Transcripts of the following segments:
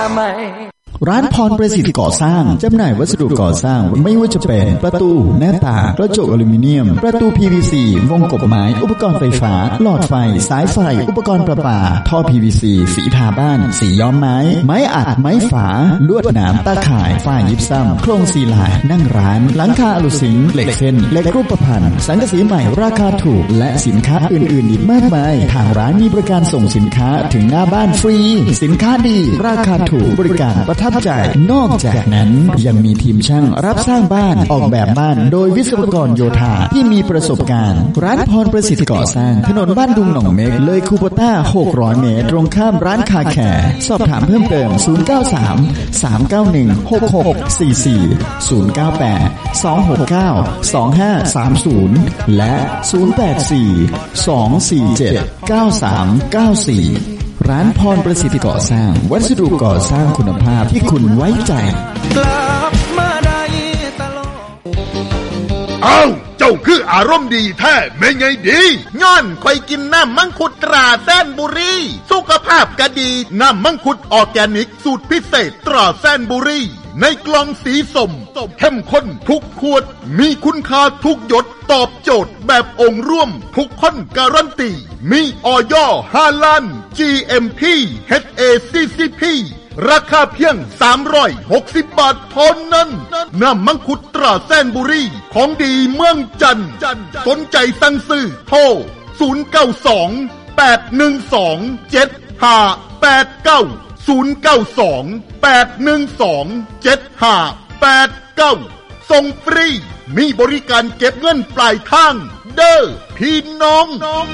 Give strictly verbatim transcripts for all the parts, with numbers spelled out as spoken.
ใหม่ร้านพรประสิทธิ์ก่อสร้างจำหน่ายวัสดุก่อสร้างไม่ว่าจะเป็นประตูหน้าต่างกระจกอลูมิเนียมประตู พี วี ซี วงกบไม้อุปกรณ์ไฟฟ้าหลอดไฟสายไฟอุปกรณ์ประปาท่อ พี วี ซี สีทาบ้านสีย้อมไม้ไม้อัดไม้ฝาลวดหนามตาข่ายฝ้ายิปซัมโครงศิลานั่งร้านหลังคาอลูซิงเหล็กเส้นเหล็กรูปพรรณสังกะสีใหม่ราคาถูกและสินค้าอื่นๆอีกมากมายทางร้านมีบริการส่งสินค้าถึงหน้าบ้านฟรีสินค้าดีราคาถูกบริการประทับใจนอกจากนั้นยังมีทีมช่างรับสร้างบ้านออกแบบบ้านโดยวิศวกรโยธาที่มีประสบการณ์ร้านพรประสิทธิ์ก่อสร้างถนนบ้านดุงหนองเม็กเลยคูโบต้าหกร้อยเมตรตรงข้ามร้านคาแคร์สอบถามเพิ่มเติมศูนย์ เก้า สาม สาม เก้า หนึ่ง หก หก สี่ สี่ ศูนย์ เก้า แปด สอง หก เก้า สอง ห้า สาม ศูนย์และศูนย์ แปด สี่ สอง สี่ เจ็ด เก้า สาม เก้า สี่ร้านพรประสิทธิ์ก่อสร้างวัสดุก่อสร้างคุณภาพที่คุณไว้ใจกลับมาได้ตลอดอ้าวเจ้าคืออารมณ์ดีแท้แม่ไงดีย้อนคอยกินน้ำมังคุดตราแสนบุรีสุขภาพก็ดีน้ำมังคุดออร์แกนิกสูตรพิเศษตราแสนบุรีในกล่องสีส้มเข้มข้นทุกขวดมีคุณค่าทุกหยดตอบโจทย์แบบองค์ร่วมทุกคนการันตีมีอย.ห้าล้าน จี เอ็ม พี เอช เอ ซี ซี พี ราคาเพียงสามร้อยหกสิบบาทเท่านั้นน้ำมังคุดตราแสนบุรีของดีเมืองจันทร์สนใจสั่งซื้อโทรศูนย์ เก้า สอง แปด หนึ่ง สอง เจ็ด ห้า แปด เก้า ศูนย์ เก้า สอง แปด หนึ่ง สอง เจ็ด ห้า แปด เก้าส่งฟรีมีบริการเก็บเงินปลายทางเด้อพี่น้อง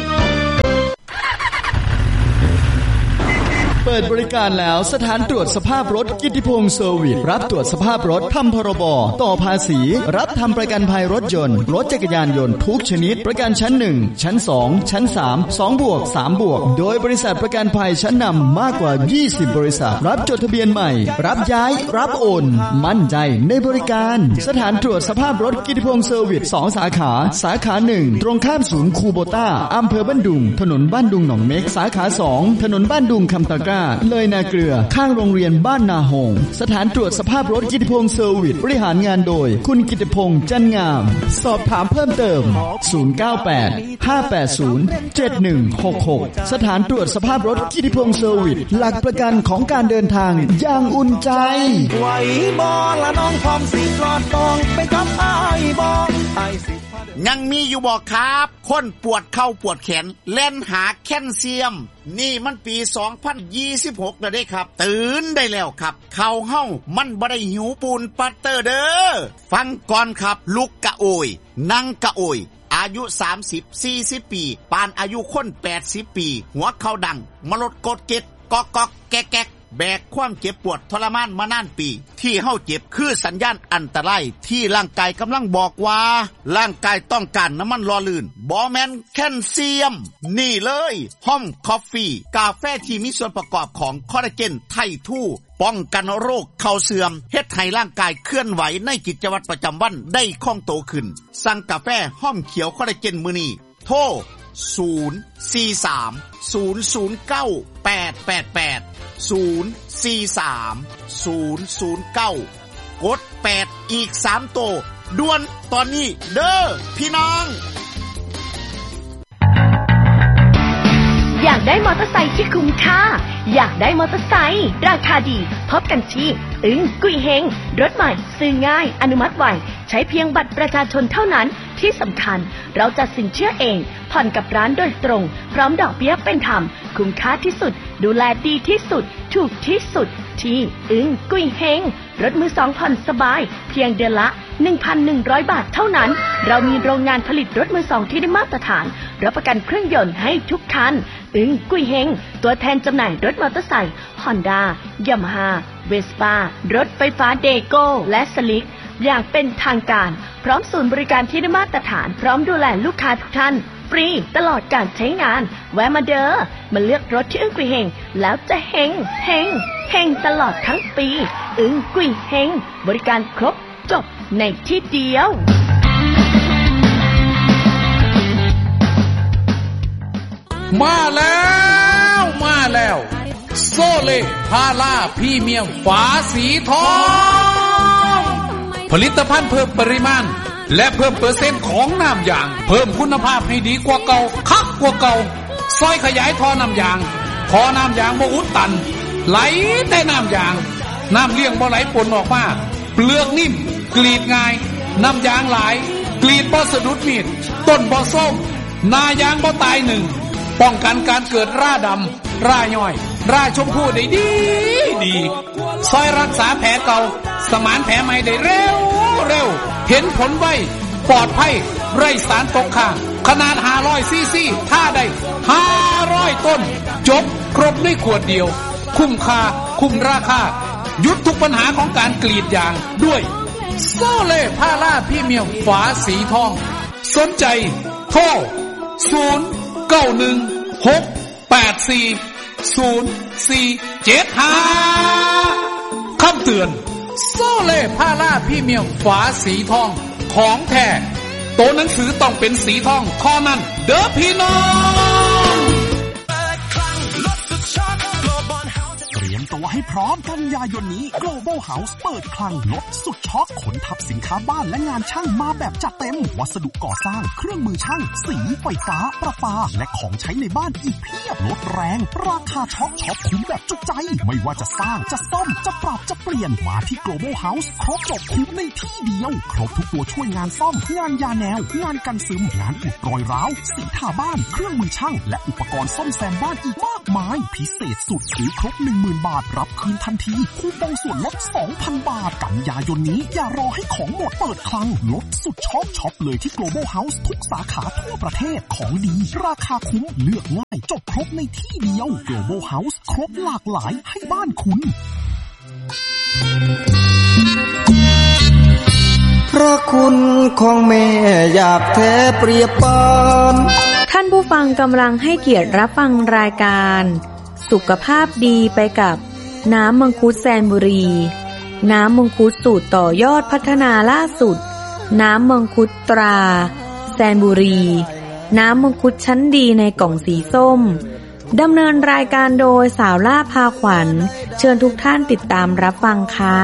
เปิดบริการแล้วสถานตรวจสภาพรถกิตติพงษ์เซอร์วิสรับตรวจสภาพรถทำพรบต่อภาษีรับทำประกันภัยรถยนต์รถจักรยานยนต์ทุกชนิดประกันชั้นหนึ่งชั้นสองชั้นสาม สองบวกสามบวกโดยบริษัทประกันภัยชั้นนำมากกว่ายี่สิบบริษัทรับจดทะเบียนใหม่รับย้ายรับโอนมั่นใจในบริการสถานตรวจสภาพรถกิตติพงษ์เซอร์วิสสองสาขาสาขาหนึ่งตรงข้ามศูนย์คูโบต้าอำเภอบ้านดุงถนนบ้านดุงหนองเม็กสาขาสองถนนบ้านดุงคำตะกร้าเลยนาเกลือข้างโรงเรียนบ้านนาหงสถานตรวจสภาพรถกิตติพงษ์เซอร์วิสบริหารงานโดยคุณกิตติพงษ์จันงามสอบถามเพิ่มเติมศูนย์ เก้า แปด ห้า แปด ศูนย์ เจ็ด หนึ่ง หก หกสถานตรวจสภาพรถกิตติพงษ์เซอร์วิสหลักประกันของการเดินทางอย่างอุ่นใจไหวบ่ละน้องพร้อมสิกอดตองไปกับอ้ายบ่อ้ายสิยังมีอยู่บ่ครับคนปวดเข่าปวดแขนเล่นหาแคลเซียมนี่มันปีสองพันยี่สิบหกแล้วเด้ครับตื่นได้แล้วครับเข่าเฮามันบ่ได้หิวปูนปัตเตอร์เด้อฟังก่อนครับลุกกะโอยนั่งกะโอยอายุสามสิบ สี่สิบปีปานอายุคนแปดสิบปีหัวเข่าดังมลดกดเก็ดก๊อกก๊อกแก๊กแบกความเจ็บปวดทรมานมานานปีที่เฮาเจ็บคือสัญญาณอันตรายที่ร่างกายกำลังบอกว่าร่างกายต้องการน้ำมันหล่อลื่นบ่แม่นแคลเซียมนี่เลยห้อมคอฟฟี่กาแฟที่มีส่วนประกอบของคอลลาเจนไททูป้องกันโรคเข่าเสื่อมเฮ็ดให้ร่างกายเคลื่อนไหวในกิจวัตรประจำวันได้คล่องตัวขึ้นสั่งกาแฟห้อมเขียวคอลลาเจนมื้อนี้โทรศูนย์ สี่ สาม ศูนย์ ศูนย์ เก้า แปด แปด แปด ศูนย์ สี่ สาม ศูนย์ ศูนย์ เก้ากดแปดอีกสามโตด่วนตอนนี้เด้อพี่น้องอยากได้มอเตอร์ไซค์ที่คุ้มค่าอยากได้มอเตอร์ไซค์ราคาดีพบกันที่อึ้งกุยเฮงรถใหม่ซื้อง่ายอนุมัติไวใช้เพียงบัตรประชาชนเท่านั้นที่สำคัญเราจะสินเชื่อเองผ่อนกับร้านโดยตรงพร้อมดอกเบี้ยเป็นธรรมคุ้มค่าที่สุดดูแลดีที่สุดถูกที่สุดที่อึ้งกุยเฮงรถมือสองผ่อนสบายเพียงเดือนละ หนึ่งพันหนึ่งร้อย บาทเท่านั้นเรามีโรงงานผลิตรถมือสองที่ได้มาตรฐานรับประกันเครื่องยนต์ให้ทุกคันอึ้งกุยเฮงตัวแทนจำหน่ายรถมอเตอร์ไซค์ Honda Yamaha Vespa รถไฟฟ้าเดโก้และสลิกอย่างเป็นทางการพร้อมศูนย์บริการที่ได้มาตรฐานพร้อมดูแลลูกค้าทุกท่านฟรีตลอดการใช้งานแวะมาเด้อมาเลือกรถที่อึ้งกุยเฮงแล้วจะเฮงเฮงเฮงตลอดทั้งปีอึ้งกุยเฮงบริการครบจบในที่เดียวมาแล้วมาแล้วโซเล่พาล่าพรีเมียมฝาสีทองผลิตภัณฑ์เพิ่มปริมาณและเพิ่มเปอร์เซ็นต์ของน้ำยางเพิ่มคุณภาพให้ดีกว่าเก่าคักกว่าเก่าซอยขยายท่อน้ำยางท่อน้ำยางบ่อุดตันไหลแต่น้ำยางน้ำเลี้ยงบ่ไหลปนออกมาเปลือกนิ่มกรีดง่ายน้ำยางหลายกรีดบ่สะดุดมีดต้นบ่ส้มนายางบ่ตายหนึ่งป้องกันการเกิดราดำราย่อยราชมพู่ได้ดีดีซอยรักษาแผลเก่าสมานแผลใหม่ได้เร็วเร็วเห็นผลไวปลอดภัยไร้สารตกค้างขนาดห้าร้อยซีซีถ้าได้ห้าร้อยต้นจบครบในขวดเดียวคุ้มค่าคุ้มราคาหยุดทุกปัญหาของการกรีดยางด้วยโซเล่พาล่าพรีเมียมฝาสีทองสนใจโทรศูนย์ เก้า หนึ่ง หก แปด สี่ ศูนย์ สี่ เจ็ด ห้าคำเตือนโซเล่พาล่าพรีเมียมฝาสีทองของแท้ตัวหนังสือต้องเป็นสีทองข้อนั้นเด้อพี่น้องเตรียมตัวให้พร้อมกันยายนนี้ Global House เปิดคลังลดสุดช็อคขนทับสินค้าบ้านและงานช่างมาแบบจัดเต็มวัสดุก่อสร้างเครื่องมือช่างสีไฟฟ้าประปาและของใช้ในบ้านอีกเพียบลดแรงราคาช็อคช็อปคุ้มแบบจุใจไม่ว่าจะสร้างจะซ่อมจะปรับจะเปลี่ยนมาที่ Global House ครบจบคุ้มในที่เดียวครบทุกตัวช่วยงานซ่อมงานยาแนวงานกันซึมงานอุดรอยร้าวสีทาบ้านเครื่องมือช่างและอุปกรณ์ซ่อมแซมบ้านอีกมากมายพิเศษสุดซื้อครบ หนึ่งหมื่น บาทรับคืนทันทีคูปองส่วนลด สองพัน บาทกันยายนนี้อย่ารอให้ของหมดเปิดคลังลดสุดช็อปช็อปเลยที่ Global House ทุกสาขาทั่วประเทศของดีราคาคุ้มเลือกง่ายจบครบในที่เดียว Global House ครบหลากหลายให้บ้านคุณเพราะคุณของแม่อยากแท้เปรียบปานท่านผู้ฟังกำลังให้เกียรติรับฟังรายการสุขภาพดีไปกับน้ำมังคุดแซนบุรีน้ำมังคุดสูตรต่อยอดพัฒนาล่าสุดน้ำมังคุดตราแซนบุรีน้ำมังคุดชั้นดีในกล่องสีส้มดำเนินรายการโดยสาวล่าพาขวัญเชิญทุกท่านติดตามรับฟังค่ะ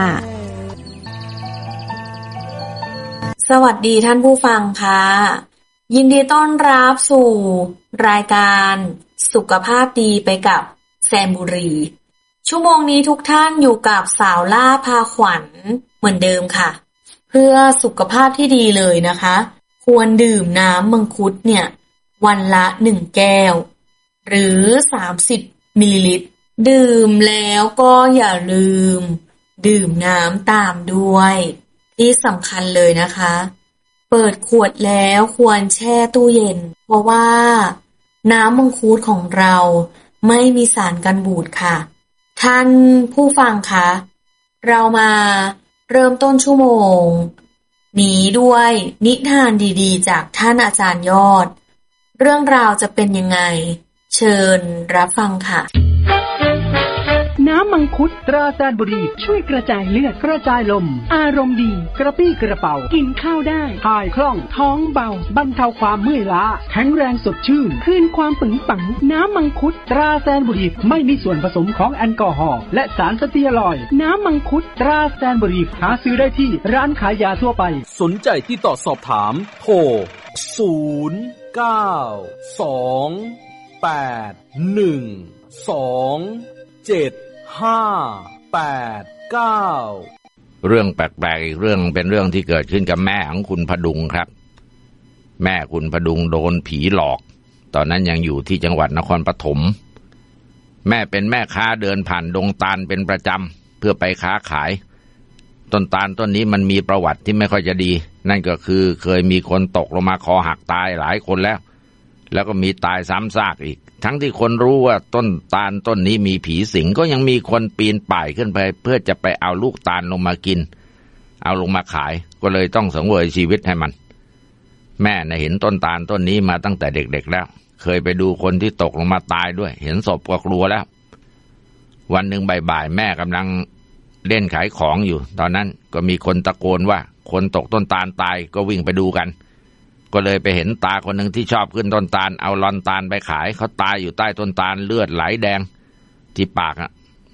สวัสดีท่านผู้ฟังค่ะยินดีต้อนรับสู่รายการสุขภาพดีไปกับแซนบุรีชั่วโมงนี้ทุกท่านอยู่กับสาวล่าพาขวัญเหมือนเดิมค่ะเพื่อสุขภาพที่ดีเลยนะคะควรดื่มน้ำมังคุดเนี่ยวันละหนึ่งแก้วหรือสามสิบมิลลิลิตรดื่มแล้วก็อย่าลืมดื่มน้ำตามด้วยที่สำคัญเลยนะคะเปิดขวดแล้วควรแช่ตู้เย็นเพราะว่าน้ำมังคุดของเราไม่มีสารกันบูดค่ะท่านผู้ฟังคะเรามาเริ่มต้นชั่วโมงนี้ด้วยนิทานดีๆจากท่านอาจารย์ยอดเรื่องราวจะเป็นยังไงเชิญรับฟังค่ะน้ำมังคุดตราแซนบุรีช่วยกระจายเลือดกระจายลมอารมณ์ดีกระปี้กระเป๋ากินข้าวได้ถ่ายคล่องท้องเบาบรรเทาความเมื่อยล้าแข็งแรงสดชื่นคืนความปึงปังน้ำมังคุดตราแซนบุรีไม่มีส่วนผสมของแอลกอฮอล์และสารสเตียรอยด์น้ำมังคุดตราแซนบุรีหาซื้อได้ที่ร้านขายยาทั่วไปสนใจที่ต่อสอบถามโทรศูนย์ เก้า สอง แปด หนึ่ง สอง เจ็ดห้า แปด เก้าเรื่องแปลกๆอีกเรื่องเป็นเรื่องที่เกิดขึ้นกับแม่ของคุณพดุงครับแม่คุณพดุงโดนผีหลอกตอนนั้นยังอยู่ที่จังหวัดนครปฐมแม่เป็นแม่ค้าเดินผ่านดงตาลเป็นประจำเพื่อไปค้าขายต้นตาลต้นนี้มันมีประวัติที่ไม่ค่อยจะดีนั่นก็คือเคยมีคนตกลงมาคอหักตายหลายคนแล้วแล้วก็มีตายซ้ำซากอีกทั้งที่คนรู้ว่าต้นตาลต้นนี้มีผีสิงก็ยังมีคนปีนป่ายขึ้นไปเพื่อจะไปเอาลูกตาลลงมากินเอาลงมาขายก็เลยต้องสังเวยชีวิตให้มันแม่น่ะเห็นต้นตาลต้นนี้มาตั้งแต่เด็กๆแล้วเคยไปดูคนที่ตกลงมาตายด้วยเห็นศพก็กลัวแล้ววันหนึ่งบ่ายๆแม่กำลังเล่นขายของอยู่ตอนนั้นก็มีคนตะโกนว่าคนตกต้นตาลตายก็วิ่งไปดูกันก็เลยไปเห็นตาคนหนึ่งที่ชอบขึ้นต้นตาลเอาลอนตาลไปขายเขาตายอยู่ใต้ต้นตาลเลือดไหลแดงที่ปากอะ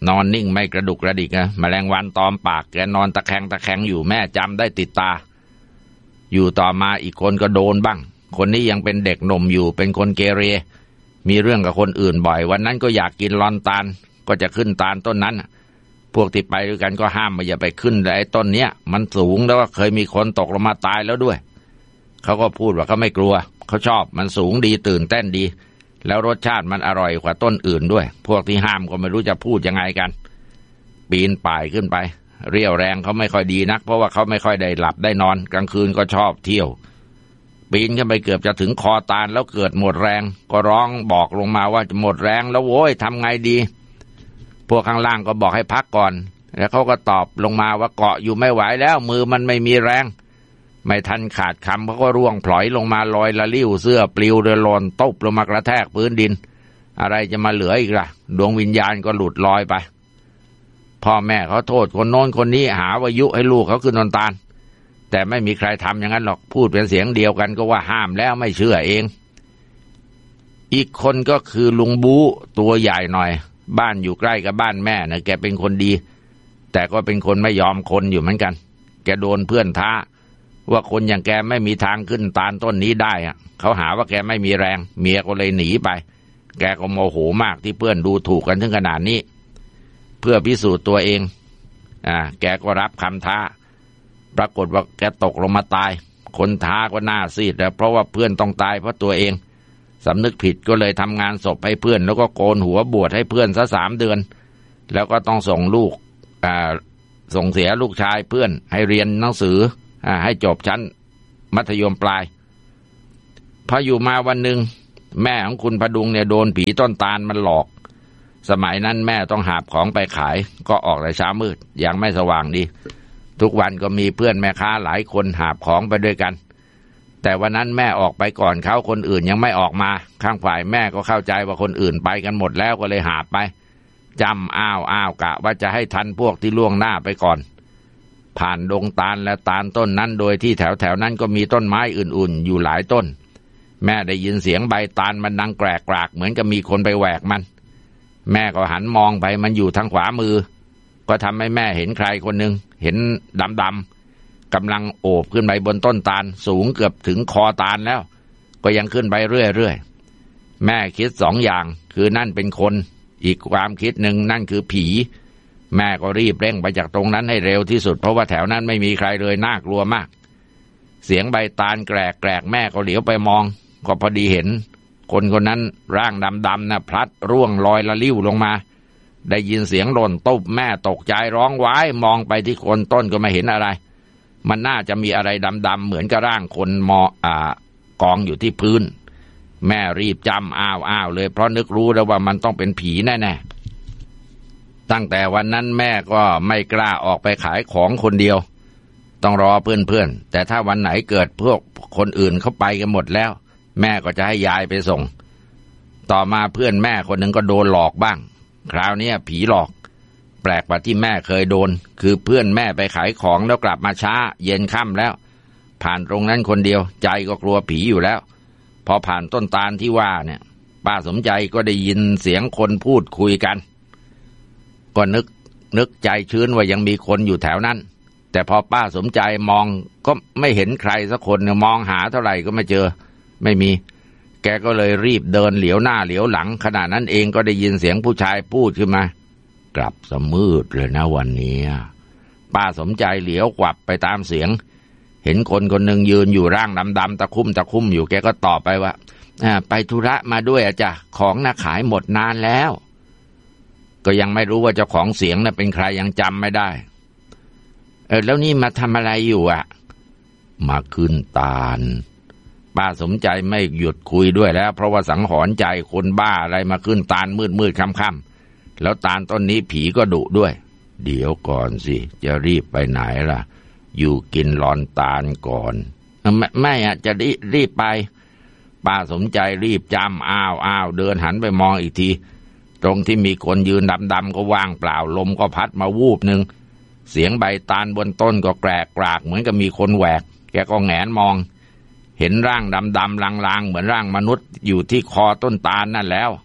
นอนนิ่งไม่กระดุกกระดิกนะแมลงวันตอมปากแกนอนตะแคงตะแคงอยู่แม่จำได้ติดตาอยู่ต่อมาอีกคนก็โดนบ้างคนนี้ยังเป็นเด็กหนุ่มอยู่เป็นคนเกเรมีเรื่องกับคนอื่นบ่อยวันนั้นก็อยากกินลอนตาลก็จะขึ้นตาลต้นนั้นพวกที่ไปด้วยกันก็ห้ามมาอย่าไปขึ้นไอ้ต้นเนี้ยมันสูงแล้วก็เคยมีคนตกลงมาตายแล้วด้วยเขาก็พูดว่าเขาไม่กลัวเขาชอบมันสูงดีตื่นเต้นดีแล้วรสชาติมันอร่อยกว่าต้นอื่นด้วยพวกที่ห้ามก็ไม่รู้จะพูดยังไงกันปีนป่ายขึ้นไปเรี่ยวแรงเขาไม่ค่อยดีนักเพราะว่าเขาไม่ค่อยได้หลับได้นอนกลางคืนก็ชอบเที่ยวปีนขึ้นไปเกือบจะถึงคอตาลแล้วเกิดหมดแรงก็ร้องบอกลงมาว่าจะหมดแรงแล้วโว้ยทำไงดีพวกข้างล่างก็บอกให้พักก่อนแล้วเขาก็ตอบลงมาว่าเกาะอยู่ไม่ไหวแล้วมือมันไม่มีแรงไม่ทันขาดคำเขาก็ร่วงพลอยลงมาลอยละลิ้วเสื้อปลิวเรือหล่นตบลงมากระแทกพื้นดินอะไรจะมาเหลืออีกล่ะดวงวิญญาณก็หลุดลอยไปพ่อแม่เขาโทษคนโน้นคนนี้หาว่ายุให้ลูกเขาขึ้นนอนตาลแต่ไม่มีใครทำอย่างนั้นหรอกพูดเป็นเสียงเดียวกันก็ว่าห้ามแล้วไม่เชื่อเองอีกคนก็คือลุงบู๊ตัวใหญ่หน่อยบ้านอยู่ใกล้กับบ้านแม่นะแกเป็นคนดีแต่ก็เป็นคนไม่ยอมคนอยู่เหมือนกันแกโดนเพื่อนท้าว่าคนอย่างแกไม่มีทางขึ้นตาลต้นนี้ได้อะเขาหาว่าแกไม่มีแรงเมียก็เลยหนีไปแกก็โมโหมากที่เพื่อนดูถูกกันถึงขนาดนี้เพื่อพิสูจน์ตัวเองอ่าแกก็รับคำท้าปรากฏว่าแกตกลงมาตายคนท้าก็หน้าซีดแล้วเพราะว่าเพื่อนต้องตายเพราะตัวเองสำนึกผิดก็เลยทำงานศพให้เพื่อนแล้วก็โกนหัวบวชให้เพื่อนซะสามเดือนแล้วก็ต้องส่งลูกอ่าส่งเสียลูกชายเพื่อนให้เรียนหนังสืออ่าให้จบชั้นมัธยมปลายพออยู่มาวันหนึ่งแม่ของคุณพดุงเนี่ยโดนผีต้นตาลมันหลอกสมัยนั้นแม่ต้องหาบของไปขายก็ออกแต่เช้ามืดยังไม่สว่างดีทุกวันก็มีเพื่อนแม่ค้าหลายคนหาบของไปด้วยกันแต่วันนั้นแม่ออกไปก่อนเขาคนอื่นยังไม่ออกมาข้างฝ่ายแม่ก็เข้าใจว่าคนอื่นไปกันหมดแล้วก็เลยหาบไปจำอ้าวอ้าวกะว่าจะให้ทันพวกที่ล่วงหน้าไปก่อนผ่านดงตาลและตาลต้นนั้นโดยที่แถวแถวนั้นก็มีต้นไม้อื่นๆอยู่หลายต้นแม่ได้ยินเสียงใบตาลมันดังแกรกกรากเหมือนกับมีคนไปแหวกมันแม่ก็หันมองไปมันอยู่ทางขวามือก็ทำให้แม่เห็นใครคนหนึ่งเห็นดำๆกำลังโอบขึ้นไปบนต้นตาลสูงเกือบถึงคอตาลแล้วก็ยังขึ้นไปเรื่อยๆแม่คิดสองอย่างคือนั่นเป็นคนอีกความคิดหนึ่งนั่นคือผีแม่ก็รีบเร่งไปจากตรงนั้นให้เร็วที่สุดเพราะว่าแถวนั้นไม่มีใครเลยน่ากลัวมากเสียงใบตาลแกรกแกรกแม่ก็เหลียวไปมองก็พอดีเห็นคนคนนั้นร่างดำๆนะพลัดร่วงลอยละลิ้วลงมาได้ยินเสียงหล่นตุ๊บแม่ตกใจร้องว้ายมองไปที่คนต้นก็ไม่เห็นอะไรมันน่าจะมีอะไรดำๆเหมือนกับร่างคนมออ่ากองอยู่ที่พื้นแม่รีบจำอ้าวอ้าวเลยเพราะนึกรู้แล้วว่ามันต้องเป็นผีแน่ๆตั้งแต่วันนั้นแม่ก็ไม่กล้าออกไปขายของคนเดียวต้องรอเพื่อนๆแต่ถ้าวันไหนเกิดพวกคนอื่นเขาไปกันหมดแล้วแม่ก็จะให้ยายไปส่งต่อมาเพื่อนแม่คนหนึ่งก็โดนหลอกบ้างคราวนี้ผีหลอกแปลกกว่าที่แม่เคยโดนคือเพื่อนแม่ไปขายของแล้วกลับมาช้าเย็นค่ำแล้วผ่านตรงนั้นคนเดียวใจก็กลัวผีอยู่แล้วพอผ่านต้นตาลที่ว่าเนี่ยป้าสมใจก็ได้ยินเสียงคนพูดคุยกันก็นึกนึกใจชื้นว่ายังมีคนอยู่แถวนั้นแต่พอป้าสมใจมองก็ไม่เห็นใครสักคนมองหาเท่าไหร่ก็ไม่เจอไม่มีแกก็เลยรีบเดินเหลียวหน้าเหลียวหลังขณะนั้นเองก็ได้ยินเสียงผู้ชายพูดขึ้นมากลับสมืดเลยนะวันนี้ป้าสมใจเหลียวกวับไปตามเสียงเห็นคนคนหนึ่งยืนอยู่ร่างดำๆตะคุ่มตะคุ่มอยู่แกก็ตอบไปว่าไปธุระมาด้วยอ่ะจ้ะของน่ะขายหมดนานแล้วก็ยังไม่รู้ว่าเจ้าของเสียงน่ะเป็นใครยังจำไม่ได้เออแล้วนี่มาทำอะไรอยู่อ่ะมาขึ้นตาลป้าสมใจไม่หยุดคุยด้วยแล้วเพราะว่าสังหรณ์ใจคนบ้าอะไรมาขึ้นตาลมืดๆค่ำๆแล้วตาลต้นนี้ผีก็ดุด้วยเดี๋ยวก่อนสิจะรีบไปไหนล่ะอยู่กินหลอนตาลก่อนไม่ไม่อ่ะจะรีรีบไปป้าสมใจรีบจำอ้าวอ้าวเดินหันไปมองอีกทีตรงที่มีคนยืนดำๆก็ว่างเปล่าลมก็พัดมาวูบหนึ่งเสียงใบตาลบนต้นก็แกรกกรากเหมือนกับมีคนแหวกแกก็แงนมองเห็นร่างดำๆลางๆเหมือนร่างมนุษย์อยู่ที่คอต้นตาลนั่นแล้ว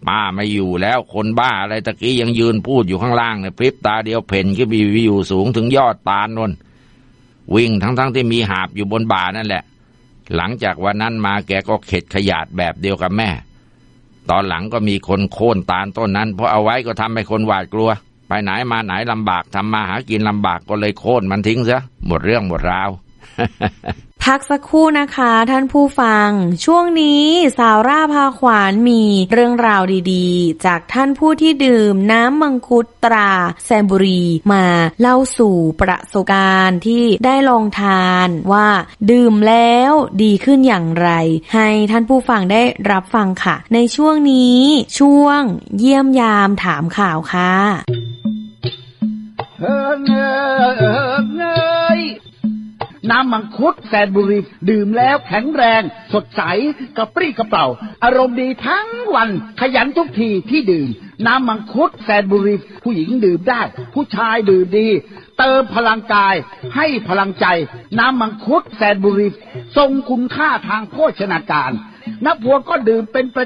ป้าไม่อยู่แล้วคนบ้าอะไรตะกี้ยังยืนพูดอยู่ข้างล่างเนี่ยพริบตาเดียวเพ่นขึ้นไปอยู่สูงถึงยอดตาลนนวิ่งทั้งๆที่มีหาบอยู่บนบ่านั่นแหละหลังจากวันนั้นมาแกก็เข็ดขยาดแบบเดียวกับแม่ตอนหลังก็มีคนโค่นตาลต้นนั้นเพราะเอาไว้ก็ทำให้คนหวาดกลัวไปไหนมาไหนลำบากทำมาหากินลำบากก็เลยโค่นมันทิ้งซะหมดเรื่องหมดราวพักสักครู่นะคะท่านผู้ฟังช่วงนี้สาวร่าพาขวานมีเรื่องราวดีๆจากท่านผู้ที่ดื่มน้ำมังคุดตราแซมบุรีมาเล่าสู่ประสบการณ์ที่ได้ลองทานว่าดื่มแล้วดีขึ้นอย่างไรให้ท่านผู้ฟังได้รับฟังค่ะในช่วงนี้ช่วงเยี่ยมยามถามข่าวค่ะเฮ้อเงยเงยน้ำมังคุดแสนบุรีดื่มแล้วแข็งแรงสดใสกระปรี้กระเปร่าอารมณ์ดีทั้งวันขยันทุกทีที่ดื่มน้ำมังคุดแสนบุรีผู้หญิงดื่มได้ผู้ชายดื่มดีเติมพลังกายให้พลังใจน้ำมังคุดแสนบุรีทรงคุณค่าทางโภชนาการนักบวชก็ดื่มเป็นประ